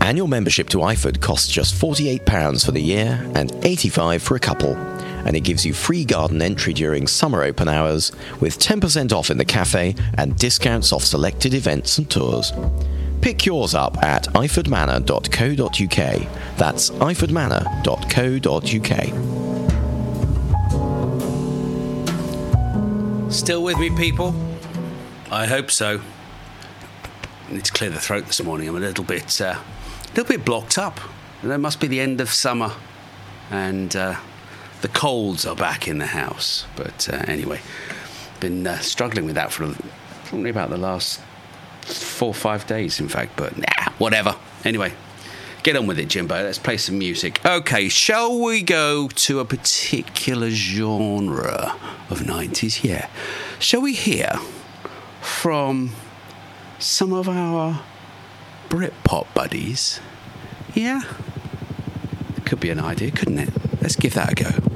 Annual membership to iFood costs just £48 for the year and £85 for a couple, and it gives you free garden entry during summer open hours with 10% off in the cafe and discounts off selected events and tours. Pick yours up at ifordmanor.co.uk. That's ifordmanor.co.uk. Still with me, people? I hope so. I need to clear the throat this morning. I'm a little bit blocked up. It must be the end of summer, and the colds are back in the house. But anyway, been struggling with that for probably about the last 4 or 5 days, in fact. But whatever. Anyway, get on with it, Jimbo. Let's play some music. Okay, shall we go to a particular genre of 90s? Yeah. Shall we hear from some of our Britpop buddies? Yeah? Could be an idea, couldn't it? Let's give that a go.